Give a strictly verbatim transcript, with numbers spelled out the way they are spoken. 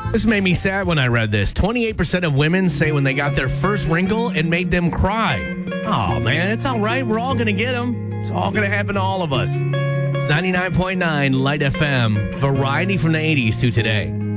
This made me sad when I read this. twenty-eight percent of women say when they got their first wrinkle, it made them cry. Oh, man, it's all right. We're all going to get them. It's all going to happen to all of us. It's ninety-nine point nine Light F M. Variety from the eighties to today.